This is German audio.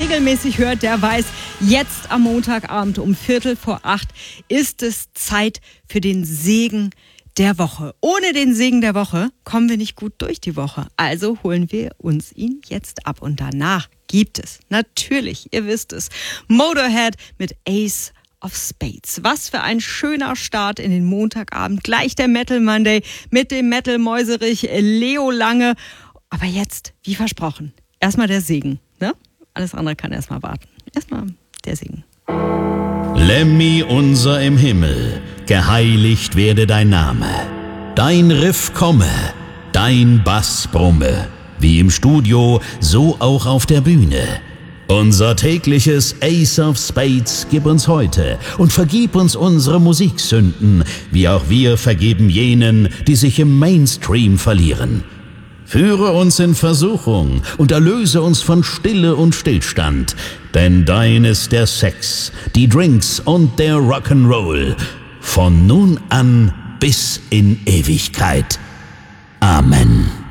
regelmäßig hört, der weiß, jetzt am Montagabend um 7:45 ist es Zeit für den Segen der Woche. Ohne den Segen der Woche kommen wir nicht gut durch die Woche. Also holen wir uns ihn jetzt ab. Und danach gibt es natürlich, ihr wisst es, Motorhead mit Ace of Spades. Was für ein schöner Start in den Montagabend. Gleich der Metal Monday mit dem Metal-Mäuserich Leo Lange. Aber jetzt, wie versprochen, erstmal der Segen. Ne? Alles andere kann erstmal warten. Erstmal der Segen. Lemmi unser im Himmel, geheiligt werde dein Name. Dein Riff komme, dein Bass brumme, wie im Studio, so auch auf der Bühne. Unser tägliches Ace of Spades gib uns heute und vergib uns unsere Musiksünden, wie auch wir vergeben jenen, die sich im Mainstream verlieren. Führe uns in Versuchung und erlöse uns von Stille und Stillstand, denn dein ist der Sex, die Drinks und der Rock'n'Roll, von nun an bis in Ewigkeit. Amen.